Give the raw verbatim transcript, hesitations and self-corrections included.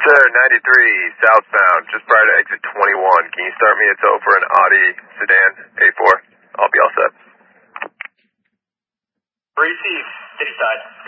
Sir, ninety-three, southbound, just prior to exit twenty-one. Can you start me a tow for an Audi sedan, A four? I'll be all set. Receive, city side.